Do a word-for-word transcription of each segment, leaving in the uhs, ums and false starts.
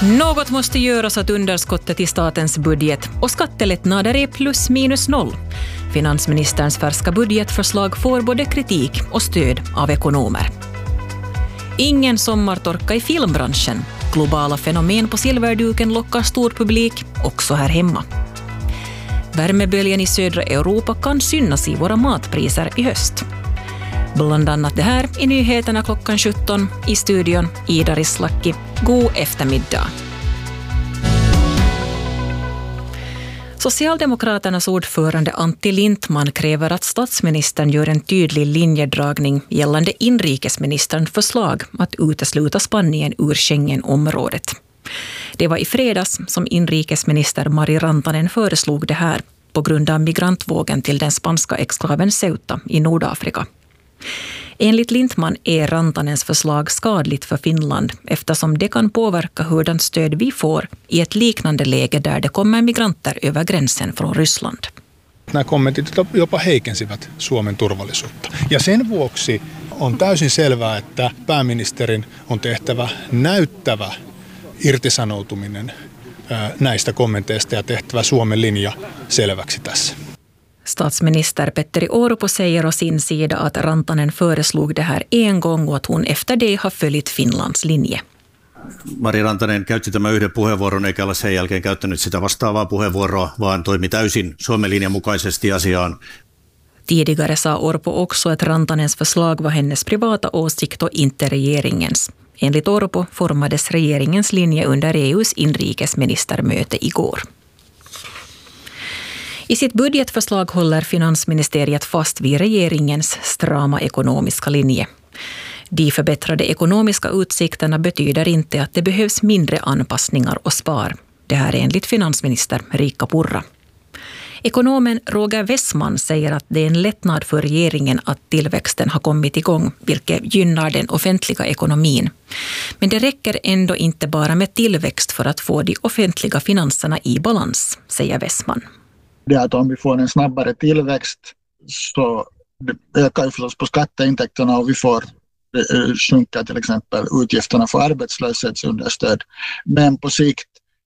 Något måste göras åt underskottet i statens budget och skattelättnader är plus minus noll. Finansministerns färska budgetförslag får både kritik och stöd av ekonomer. Ingen sommartorka i filmbranschen. Globala fenomen på silverduken lockar stor publik, också här hemma. Värmeböljen i södra Europa kan synas i våra matpriser i höst. Bland annat det här i nyheterna klockan sjutton i studion Ida Rislaki. God eftermiddag. Socialdemokraternas ordförande Antti Lindtman kräver att statsministern gör en tydlig linjedragning gällande inrikesministerns förslag att utesluta Spanien ur Schengenområdet. Det var i fredags som inrikesminister Mari Rantanen föreslog det här på grund av migrantvågen till den spanska exklaven Ceuta i Nordafrika. Enligt Lindtman är Rantanens förslag skadligt för Finland eftersom det kan påverka hurdant stöd vi får i ett liknande läge där det kommer migranter över gränsen från Ryssland. Nämä kommentit jopa heikensivät Suomen turvallisuutta. Ja sen vuoksi on täysin selvää, että pääministerin on tehtävä näyttävä irtisanoutuminen näistä kommenteista ja tehtävä Suomen linja selväksi tässä. Statsminister Petteri Orpo säger å sin sida att Rantanen föreslog det här en gång och att hon efter det har följt Finlands linje. Mari Rantanen käytti tämän yhden puheenvuoron eikä ole sen jälkeen käyttänyt sitä vastaavaa puheenvuoroa, vaan toimi täysin Suomen linjan mukaisesti asiaan. Tidigare sa Orpo också att Rantanens förslag var hennes privata åsikt och inte regeringens. Enligt Orpo formades regeringens linje under E U:s inrikesministermöte igår. I sitt budgetförslag håller finansministeriet fast vid regeringens strama ekonomiska linje. De förbättrade ekonomiska utsikterna betyder inte att det behövs mindre anpassningar och spar. Det här är enligt finansminister Riikka Purra. Ekonomen Roger Wessman säger att det är en lättnad för regeringen att tillväxten har kommit igång, vilket gynnar den offentliga ekonomin. Men det räcker ändå inte bara med tillväxt för att få de offentliga finanserna i balans, säger Wessman. Det att om vi får en snabbare tillväxt så ökar ju förstås på skatteintäkterna och vi får sjunka till exempel utgifterna för arbetslöshetsunderstöd. Men på sikt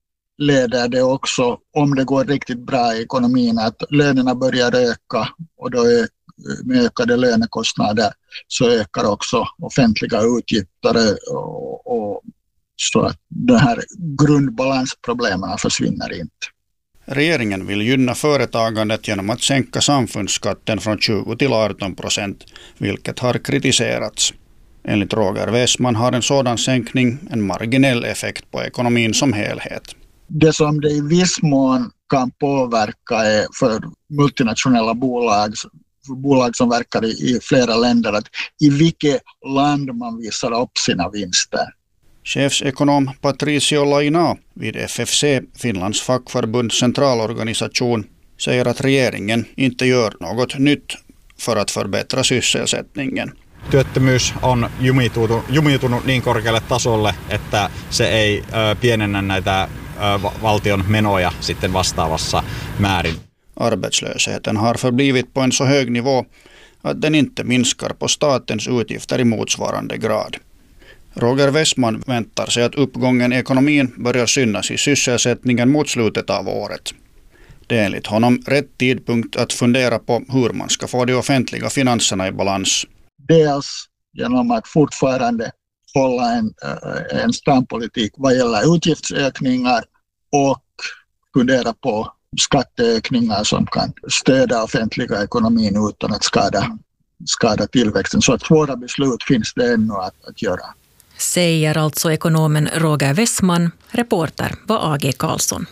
leder det också, om det går riktigt bra i ekonomin, att lönerna börjar öka och då med ökade lönekostnader så ökar också offentliga utgifter och, och så att de här grundbalansproblemen försvinner inte. Regeringen vill gynna företagandet genom att sänka samfundsskatten från tjugo till arton procent, vilket har kritiserats. Enligt Roger Wessman har en sådan sänkning en marginell effekt på ekonomin som helhet. Det som det i viss mån kan påverka är för multinationella bolag, bolag som verkar i, i flera länder, att i vilket land man visar upp sina vinster. Chefsekonom Patricio Laina vid F F C, Finlands fackförbunds centralorganisation, säger att regeringen inte gör något nytt för att förbättra sysselsättningen. Työttömyys on jumiutunut, jumiutunut niin korkealle tasolle, että se ei ö, pienennä näitä ö, valtion menoja sitten vastaavassa määrin. Arbetslösheten har förblivit på en så hög nivå att den inte minskar på statens utgifter i motsvarande grad. Roger Wessman väntar sig att uppgången i ekonomin börjar synas i sysselsättningen mot slutet av året. Det är enligt honom rätt tidpunkt att fundera på hur man ska få de offentliga finanserna i balans. Dels genom att fortfarande hålla en, en stram politik vad gäller utgiftsökningar och fundera på skatteökningar som kan stödja offentliga ekonomin utan att skada, skada tillväxten. Så att svåra beslut finns det ännu att, att göra. Säger alltså ekonomen Roger Wessman. Reporter var A G Karlsson.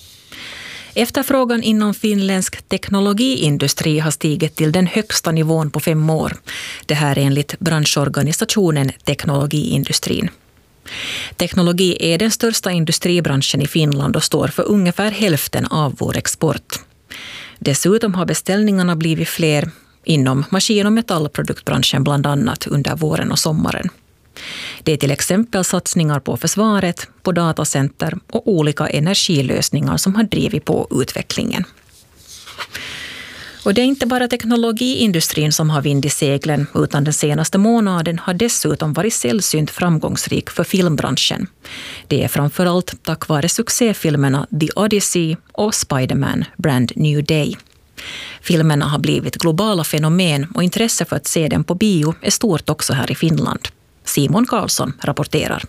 Efterfrågan inom finländsk teknologiindustri har stigit till den högsta nivån på fem år. Det här är enligt branschorganisationen Teknologiindustrin. Teknologi är den största industribranschen i Finland och står för ungefär hälften av vår export. Dessutom har beställningarna blivit fler inom maskin- och metallproduktbranschen bland annat under våren och sommaren. Det är till exempel satsningar på försvaret, på datacenter och olika energilösningar som har drivit på utvecklingen. Och det är inte bara teknologiindustrin som har vind i seglen, utan den senaste månaden har dessutom varit sällsynt framgångsrik för filmbranschen. Det är framförallt tack vare succéfilmerna The Odyssey och Spider-Man Brand New Day. Filmerna har blivit globala fenomen och intresse för att se dem på bio är stort också här i Finland. Simon Karlsson rapporterar.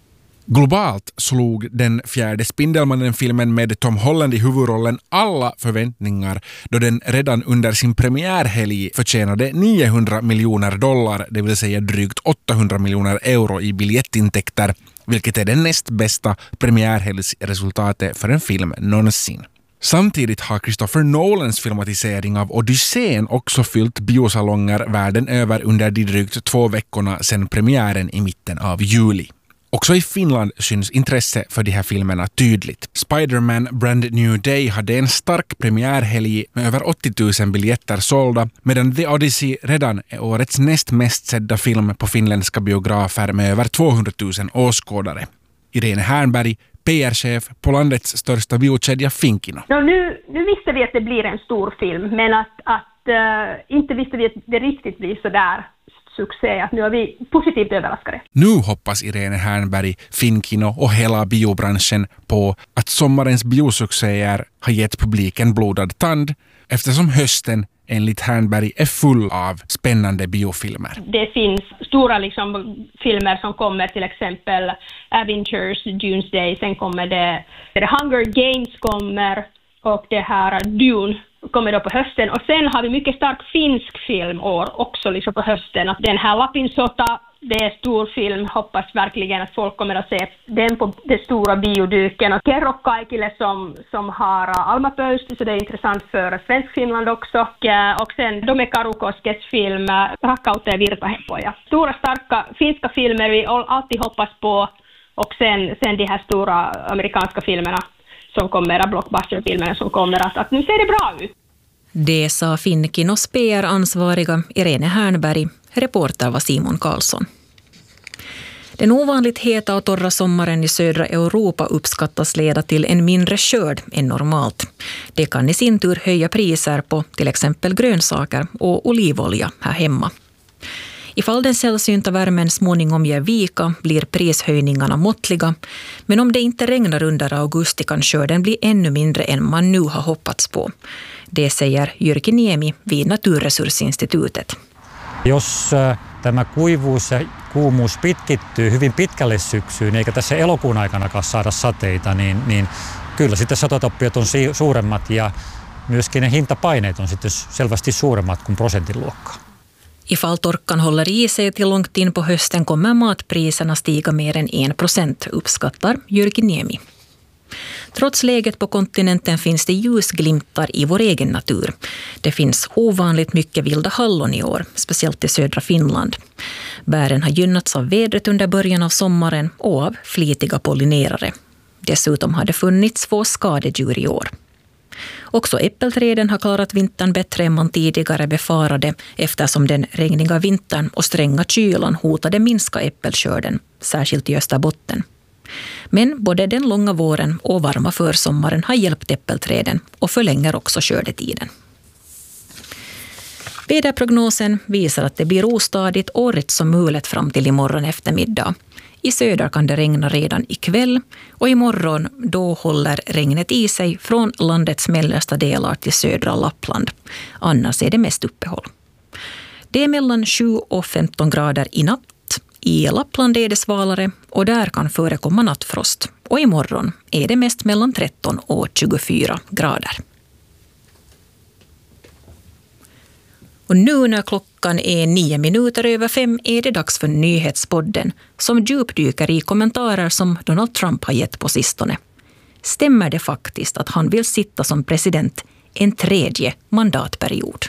Globalt slog den fjärde Spindelmannen-filmen med Tom Holland i huvudrollen alla förväntningar då den redan under sin premiärhelg förtjänade niohundra miljoner dollar, det vill säga drygt åttahundra miljoner euro i biljettintäkter, vilket är det näst bästa premiärhelgsresultatet för en film någonsin. Samtidigt har Christopher Nolans filmatisering av Odysseen också fyllt biosalonger världen över under de drygt två veckorna sedan premiären i mitten av juli. Också i Finland syns intresse för de här filmerna tydligt. Spider-Man Brand New Day hade en stark premiärhelg med över åttio tusen biljetter sålda, medan The Odyssey redan är årets näst mest sedda film på finländska biografer med över tvåhundratusen åskådare. Irene Hernberg, P R-chef på landets största biokedja Finkino. No, nu, nu visste vi att det blir en stor film, men att, att uh, inte visste vi att det riktigt blir så där succé, att nu är vi positivt överraskade. Nu hoppas Irene Hernberg, Finkino och hela biobranschen på att sommarens biosuccéer har gett publiken blodad tand, eftersom hösten enligt Hernberg är full av spännande biofilmer. Det finns stora liksom, filmer som kommer, till exempel Avengers, Doomsday, sen kommer det, det Hunger Games kommer och det här Dune kommer då på hösten. Och sen har vi mycket stark finsk filmår också liksom på hösten. Att den här Lapinsota, det är stor film. Hoppas verkligen att folk kommer att se den på det stora bioduken. Och Kerro kaikille som, som har Alma Pöysti, så det är intressant för svensk Finland också. Och, och sen Dome Karukoskes film Rakkautta ja virtahepoja. Stora starka finska filmer vi alltid hoppas på. Och sen, sen de här stora amerikanska filmerna som kommer, blockbusterfilmerna som kommer, att, att nu ser det bra ut. Det sa Finkinos P R-ansvariga Irene Hernberg. Reporter var Simon Karlsson. Den ovanligt heta och torra sommaren i södra Europa uppskattas leda till en mindre skörd än normalt. Det kan i sin tur höja priser på till exempel grönsaker och olivolja här hemma. Ifall den sällsynta värmen småningom ger vika blir prishöjningarna måttliga, men om det inte regnar under augusti kan skörden bli ännu mindre än man nu har hoppats på. Det säger Jyrki Niemi vid Naturresursinstituutet. Jos tämä kuivuus ja kuumuus pitkittyy hyvin pitkälle syksyyn, eikä tässä elokuun aikanakaan saada sateita, niin, niin kyllä sitten satotappiot on suuremmat ja myöskin ne hintapaineet on sitten selvästi suuremmat kuin prosentin luokkaa. Ifall torkan håller i sig till långt in på hösten kommer matpriserna stiga mer än en procent, uppskattar Jyrki Niemi. Trots läget på kontinenten finns det ljusglimtar i vår egen natur. Det finns ovanligt mycket vilda hallon i år, speciellt i södra Finland. Bären har gynnats av vädret under början av sommaren och av flitiga pollinerare. Dessutom har det funnits få skadedjur i år. Också äppelträden har klarat vintern bättre än man tidigare befarade, eftersom den regniga vintern och stränga kylan hotade minska äppelskörden, särskilt i Österbotten. Men både den långa våren och varma försommaren har hjälpt äppelträden och förlänger också skördetiden. Väderprognosen visar att det blir ostadigt och rätt som mulet fram till imorgon eftermiddag. I söder kan det regna redan ikväll och imorgon då håller regnet i sig från landets mellersta delar till södra Lappland. Annars är det mest uppehåll. Det är mellan sju och femton grader i natt. I Lappland är det svalare och där kan förekomma nattfrost. Och imorgon är det mest mellan tretton och tjugofyra grader. Och nu när klockan är nio minuter över fem är det dags för nyhetspodden som djupdyker i kommentarer som Donald Trump har gett på sistone. Stämmer det faktiskt att han vill sitta som president en tredje mandatperiod?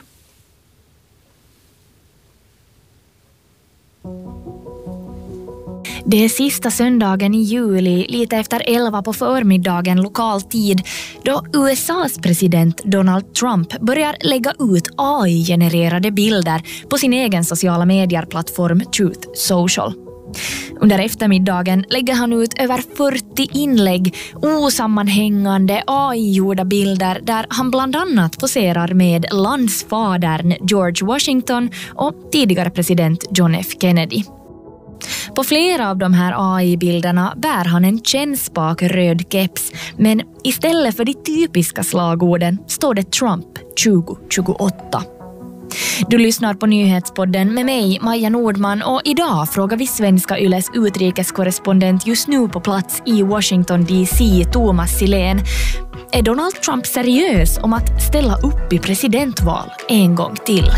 Det är sista söndagen i juli, lite efter elva på förmiddagen lokal tid, då U S A:s president Donald Trump börjar lägga ut A I-genererade bilder på sin egen sociala medieplattform Truth Social. Under eftermiddagen lägger han ut över fyrtio inlägg, osammanhängande A I-gjorda bilder där han bland annat poserar med landsfadern George Washington och tidigare president John F. Kennedy. På flera av de här A I-bilderna bär han en kännspak röd keps, men istället för de typiska slagorden står det Trump tjugo tjugoåtta. Du lyssnar på Nyhetspodden med mig, Maja Nordman, och idag frågar vi Svenska Yles utrikeskorrespondent just nu på plats i Washington D C, Thomas Silén. Är Donald Trump seriös om att ställa upp i presidentval en gång till?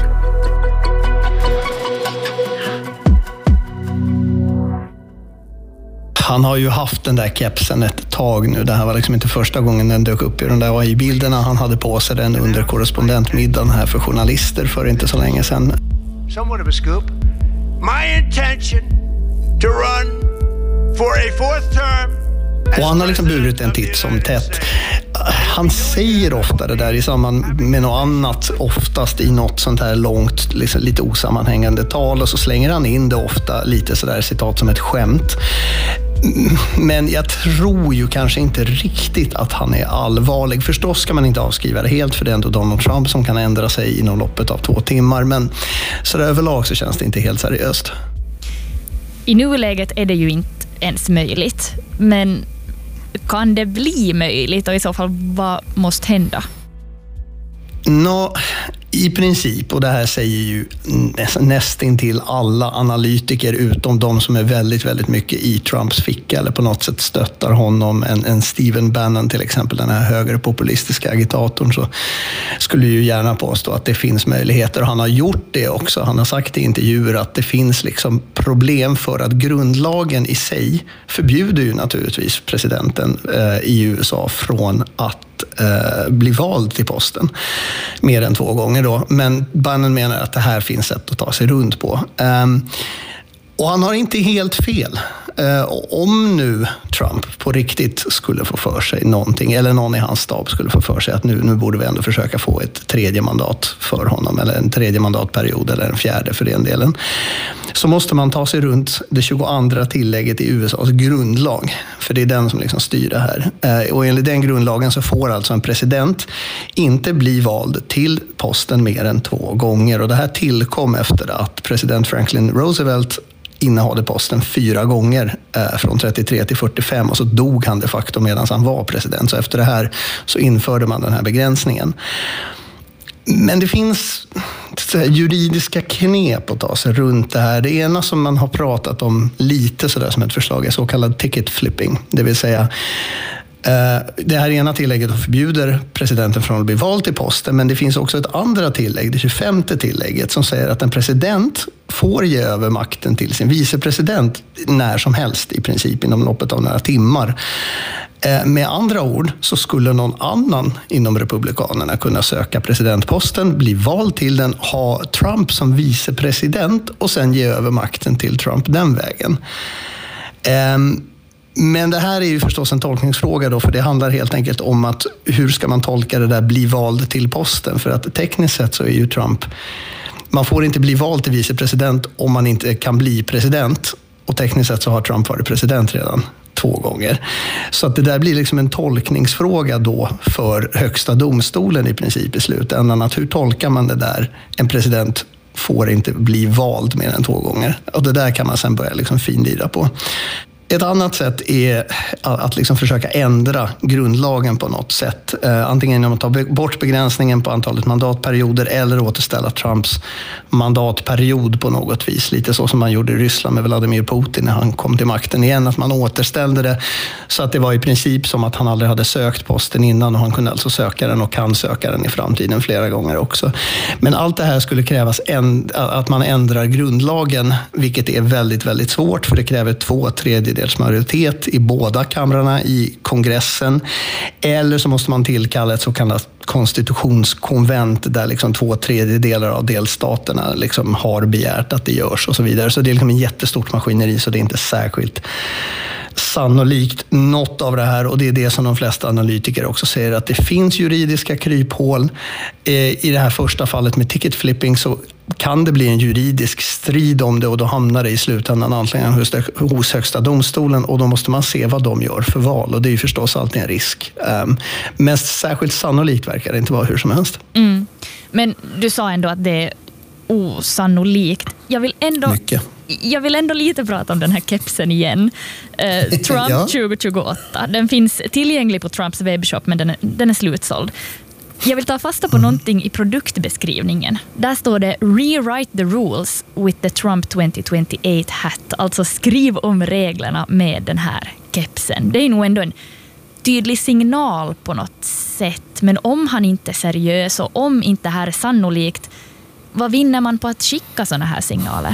Han har ju haft den där kepsen ett tag nu. Det här var liksom inte första gången den dök upp i de där A I-bilderna. Han hade på sig den under korrespondentmiddagen här för journalister för inte så länge sedan. Somewhat of a scoop. My intention to run for a fourth term. Och han har liksom burit en titt som tätt. Han säger ofta det där i samband med något annat, oftast i något sånt här långt, liksom lite osammanhängande tal, och så slänger han in det ofta lite sådär citat som ett skämt. Men jag tror ju kanske inte riktigt att han är allvarlig. Förstås ska man inte avskriva det helt, för det är ändå Donald Trump som kan ändra sig inom loppet av två timmar. Men så där överlag så känns det inte helt seriöst. I nuläget är det ju inte ens möjligt. Men kan det bli möjligt, och i så fall vad måste hända? Nå, i princip, och det här säger ju nästintill alla analytiker utom de som är väldigt, väldigt mycket i Trumps ficka eller på något sätt stöttar honom, en, en Stephen Bannon till exempel, den här högerpopulistiska agitatorn, så skulle ju gärna påstå att det finns möjligheter, och han har gjort det också. Han har sagt i intervjuer att det finns liksom problem för att grundlagen i sig förbjuder ju naturligtvis presidenten eh, i U S A från att eh, bli vald till posten mer än två gånger då. Men Bannon menar att det här finns sätt att ta sig runt på. Um, och han har inte helt fel. Uh, om nu Trump på riktigt skulle få för sig någonting, eller någon i hans stab skulle få för sig att nu, nu borde vi ändå försöka få ett tredje mandat för honom, eller en tredje mandatperiod, eller en fjärde för den delen, så måste man ta sig runt det tjugoandra tillägget i U S A:s grundlag. För det är den som liksom styr det här. Uh, och enligt den grundlagen så får alltså en president inte bli vald till posten mer än två gånger. Och det här tillkom efter att president Franklin Roosevelt innehade posten fyra gånger eh, från trettiotre till fyrtiofem, och så dog han de facto medan han var president. Så efter det här så införde man den här begränsningen. Men det finns juridiska knep att ta sig runt det här. Det ena som man har pratat om lite sådär som ett förslag är så kallad ticket flipping. Det vill säga det här ena tillägget förbjuder presidenten från att bli vald till posten, men det finns också ett andra tillägg, det tjugofemte tillägget, som säger att en president får ge över makten till sin vicepresident när som helst, i princip inom loppet av några timmar. Med andra ord så skulle någon annan inom republikanerna kunna söka presidentposten, bli vald till den, ha Trump som vicepresident och sen ge över makten till Trump den vägen. Men det här är ju förstås en tolkningsfråga då, för det handlar helt enkelt om att hur ska man tolka det där bli vald till posten? För att tekniskt sett så är ju Trump, man får inte bli vald till vicepresident om man inte kan bli president, och tekniskt sett så har Trump varit president redan två gånger. Så att det där blir liksom en tolkningsfråga då för högsta domstolen i princip i slutändan, att hur tolkar man det där? En president får inte bli vald mer än två gånger, och det där kan man sen börja liksom finlira på. Ett annat sätt är att liksom försöka ändra grundlagen på något sätt. Antingen genom att ta bort begränsningen på antalet mandatperioder eller återställa Trumps mandatperiod på något vis. Lite så som man gjorde i Ryssland med Vladimir Putin när han kom till makten igen. Att man återställde det så att det var i princip som att han aldrig hade sökt posten innan, och han kunde alltså söka den och kan söka den i framtiden flera gånger också. Men allt det här skulle krävas en, att man ändrar grundlagen, vilket är väldigt, väldigt svårt, för det kräver två tredjedelar majoritet i båda kamrarna i kongressen, eller så måste man tillkalla ett så kallat konstitutionskonvent där liksom två tredjedelar av delstaterna liksom har begärt att det görs och så vidare. Så det är liksom en jättestort maskineri, så det är inte särskilt sannolikt något av det här, och det är det som de flesta analytiker också säger, att det finns juridiska kryphål. I det här första fallet med ticket flipping så kan det bli en juridisk strid om det och då hamnar det i slutändan antingen hos, hos högsta domstolen och då måste man se vad de gör för val och det är ju förstås alltid en risk. Um, men särskilt sannolikt verkar det inte vara hur som helst. Mm. Men du sa ändå att det är osannolikt. Jag vill ändå... Mycket. Jag vill ändå lite prata om den här kepsen igen. Uh, Trump ja. tjugo tjugoåtta. Den finns tillgänglig på Trumps webbshop men den är, den är slutsåld. Jag vill ta fasta på mm. någonting i produktbeskrivningen. Där står det rewrite the rules with the Trump tjugo tjugoåtta hat. Alltså skriv om reglerna med den här kepsen. Det är nog ändå en tydlig signal på något sätt. Men om han inte är seriös och om inte det här är sannolikt, vad vinner man på att skicka såna här signaler?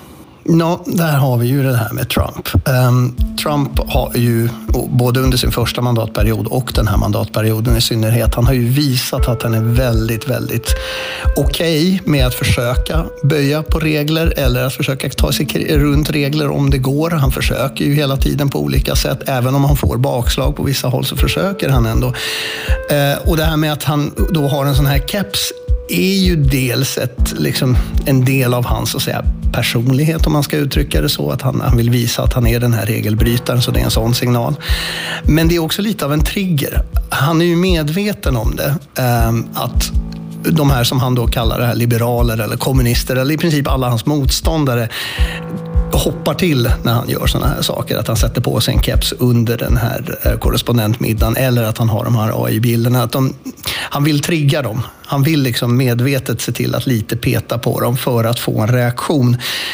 Ja, där har vi ju det här med Trump. Um, Trump har ju, både under sin första mandatperiod och den här mandatperioden i synnerhet, han har ju visat att han är väldigt, väldigt okej okay med att försöka böja på regler eller att försöka ta sig runt regler om det går. Han försöker ju hela tiden på olika sätt. Även om han får bakslag på vissa håll så försöker han ändå. Uh, och det här med att han då har en sån här keps är ju dels ett, liksom, en del av hans så att säga, personlighet om man ska uttrycka det så, att han, han vill visa att han är den här regelbrytaren, så det är en sån signal. Men det är också lite av en trigger. Han är ju medveten om det, eh, att de här som han då kallar det här liberaler eller kommunister eller i princip alla hans motståndare hoppar till när han gör såna här saker, att han sätter på sig en keps under den här korrespondentmiddagen eller att han har de här A I-bilderna, att de, han vill trigga dem. Han vill liksom medvetet se till att lite peta på dem för att få en reaktion.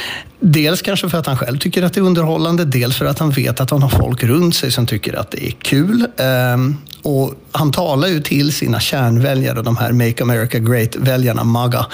Dels kanske för att han själv tycker att det är underhållande, dels för att han vet att han har folk runt sig som tycker att det är kul. Ehm, och han talar ju till sina kärnväljare, de här Make America Great-väljarna, MAGA,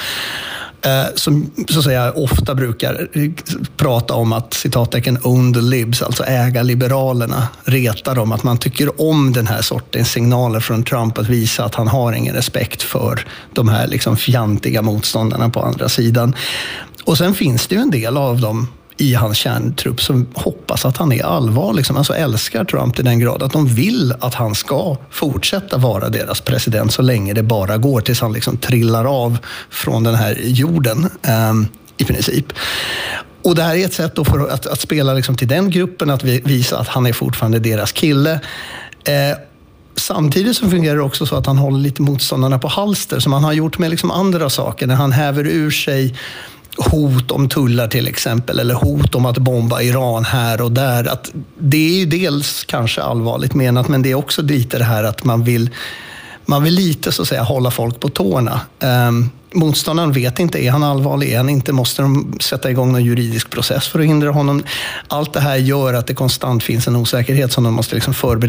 eh, som så att säga ofta brukar prata om att citattecken own the libs, alltså äga liberalerna, reta dem, att man tycker om den här sortens signaler från Trump att visa att han har ingen respekt för de här liksom fjantiga motståndarna på andra sidan. Och sen finns det ju en del av dem i hans kärntrupp som hoppas att han är allvar, liksom, alltså älskar Trump till den grad att de vill att han ska fortsätta vara deras president så länge det bara går, tills han liksom trillar av från den här jorden um, i princip. Och det här är ett sätt då för att, att spela liksom till den gruppen, att visa att han är fortfarande deras kille. Eh, Samtidigt så fungerar det också så att han håller lite motståndarna på halster, som han har gjort med liksom andra saker, när han häver ur sig hot om tullar till exempel, eller hot om att bomba Iran här och där. Att det är ju dels kanske allvarligt menat, men det är också lite det här att man vill, man vill lite så att säga hålla folk på tårna. Um, motståndaren vet inte, är han allvarlig, är han inte, måste de sätta igång någon juridisk process för att hindra honom. Allt det här gör att det konstant finns en osäkerhet som de måste liksom förbereda